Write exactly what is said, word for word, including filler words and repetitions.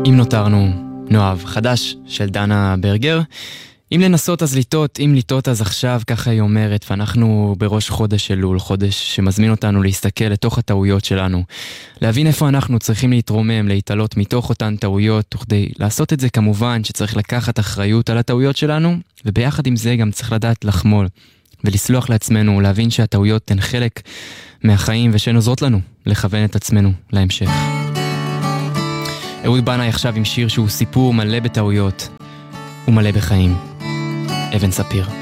אם נותרנו, נואב, חדש של דנה ברגר. אם לנסות אז לטעות, אם לטעות אז עכשיו, ככה היא אומרת, ואנחנו בראש חודש אלול, חודש שמזמין אותנו להסתכל לתוך הטעויות שלנו, להבין איפה אנחנו צריכים להתרומם, להתעלות מתוך אותן טעויות, וכדי לעשות את זה כמובן שצריך לקחת אחריות על הטעויות שלנו, וביחד עם זה גם צריך לדעת לחמול, ולסלוח לעצמנו, להבין שהטעויות הן חלק מהחיים, ושהן עוזרות לנו לכוון את עצמנו להמשך. אהוד בנאי עכשיו עם שיר שהוא סיפור מלא בטעויות ומלא בחיים. אבן ספיר.